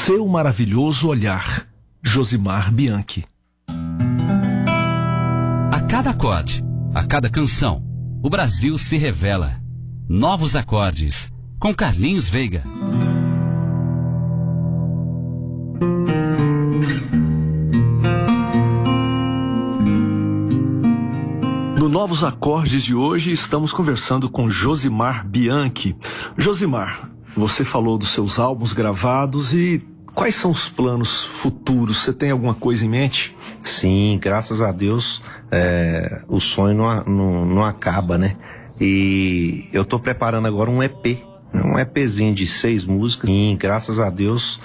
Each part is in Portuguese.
Seu maravilhoso olhar, Josimar Bianchi. A cada acorde, a cada canção, o Brasil se revela. Novos acordes, com Carlinhos Veiga. No Novos Acordes de hoje, estamos conversando com Josimar Bianchi. Josimar, você falou dos seus álbuns gravados e quais são os planos futuros? Você tem alguma coisa em mente? Sim, graças a Deus, o sonho não acaba, né? E eu tô preparando agora um EP, um EPzinho de 6 músicas. E graças a Deus,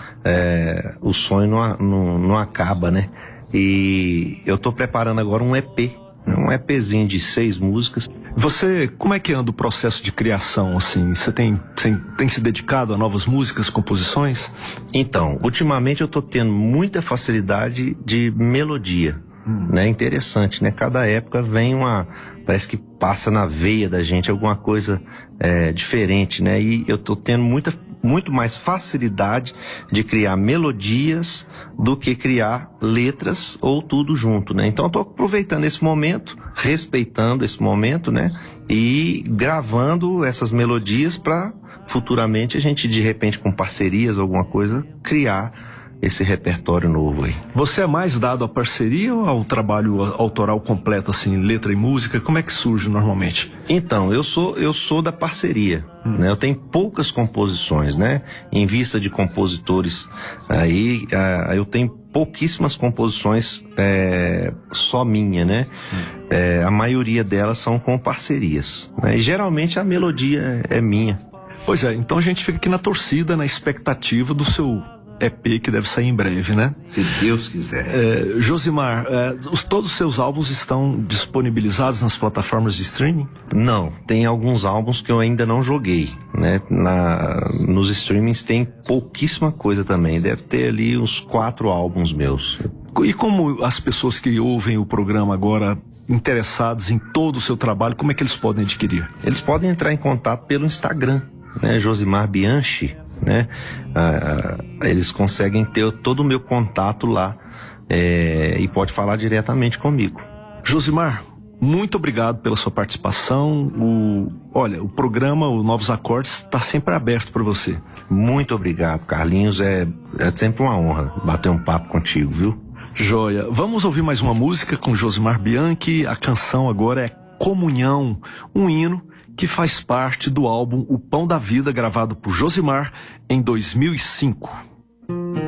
o sonho não acaba, né? E eu tô preparando agora um EP, um EPzinho de 6 músicas. Você, como é que anda o processo de criação, assim? Você tem se dedicado a novas músicas, composições? Então, ultimamente eu tô tendo muita facilidade de melodia, né? Interessante, né? Cada época vem parece que passa na veia da gente alguma coisa diferente, né? E eu tô tendo muito mais facilidade de criar melodias do que criar letras ou tudo junto, né? Então eu tô aproveitando esse momento, respeitando esse momento, né? E gravando essas melodias para futuramente a gente, de repente, com parcerias, alguma coisa, criar esse repertório novo aí. Você é mais dado à parceria ou ao trabalho autoral completo, assim, letra e música? Como é que surge normalmente? Então, eu sou da parceria, né? Eu tenho poucas composições, né? Em vista de compositores aí, eu tenho pouquíssimas composições só minha, né? A maioria delas são com parcerias, né? E geralmente a melodia é minha. Pois é, então a gente fica aqui na torcida, na expectativa do seu EP que deve sair em breve, né? Se Deus quiser. Josimar, todos os seus álbuns estão disponibilizados nas plataformas de streaming? Não, tem alguns álbuns que eu ainda não joguei, né? Nos streamings tem pouquíssima coisa também, deve ter ali uns 4 álbuns meus. E como as pessoas que ouvem o programa agora, interessados em todo o seu trabalho, como é que eles podem adquirir? Eles podem entrar em contato pelo Instagram, né? Josimar Bianchi, né? Eles conseguem ter todo o meu contato lá e pode falar diretamente comigo. Josimar, muito obrigado pela sua participação. O programa, o Novos Acordes, está sempre aberto para você. Muito obrigado, Carlinhos. É sempre uma honra bater um papo contigo, viu? Joia. Vamos ouvir mais uma música com Josimar Bianchi. A canção agora é Comunhão, um hino que faz parte do álbum O Pão da Vida, gravado por Josimar em 2005.